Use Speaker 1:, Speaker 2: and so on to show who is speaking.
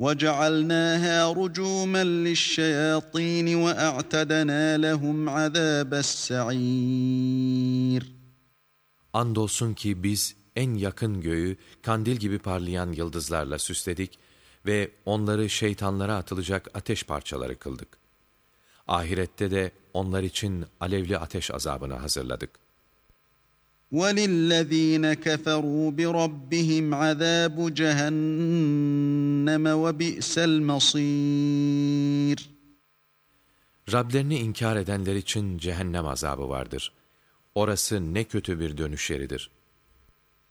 Speaker 1: وَجَعَلْنَاهَا رُجُومًا لِلشَّيَاطِينِ وَأَعْتَدْنَا لَهُمْ عَذَابَ السَّعِيرِ.
Speaker 2: Andolsun ki biz en yakın göğü kandil gibi parlayan yıldızlarla süsledik ve onları şeytanlara atılacak ateş parçaları kıldık. Ahirette de onlar için alevli ateş azabını hazırladık.
Speaker 1: وَلِلَّذ۪ينَ كَفَرُوا بِرَبِّهِمْ عَذَابُ جَهَنَّمَ وَبِئْسَ الْمَصِيرِ.
Speaker 2: Rablerini inkar edenler için cehennem azabı vardır. Orası ne kötü bir dönüş yeridir.